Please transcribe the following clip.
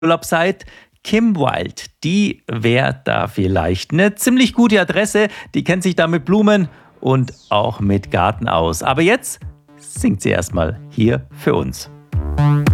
Urlaub seid, Kim Wilde, die wäre da vielleicht eine ziemlich gute Adresse. Die kennt sich da mit Blumen und auch mit Garten aus. Aber jetzt singt sie erstmal hier für uns.